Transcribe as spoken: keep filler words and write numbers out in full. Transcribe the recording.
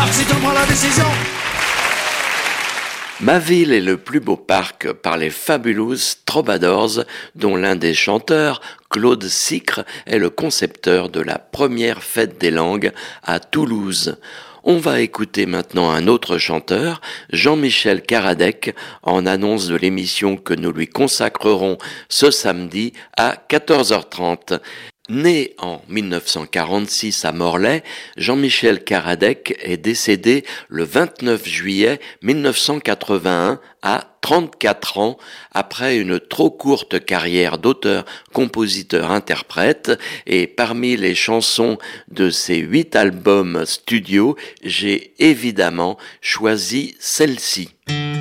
parc si tu prends la décision. Ma ville est le plus beau parc par les Fabulous Troubadours, dont l'un des chanteurs, Claude Sicre, est le concepteur de la première fête des langues à Toulouse. On va écouter maintenant un autre chanteur, Jean-Michel Karadec, en annonce de l'émission que nous lui consacrerons ce samedi à quatorze heures trente. Né en mille neuf cent quarante-six à Morlaix, Jean-Michel Karadec est décédé le vingt-neuf juillet mille neuf cent quatre-vingt-un à trente-quatre ans après une trop courte carrière d'auteur, compositeur, interprète, et parmi les chansons de ses huit albums studio, j'ai évidemment choisi celle-ci.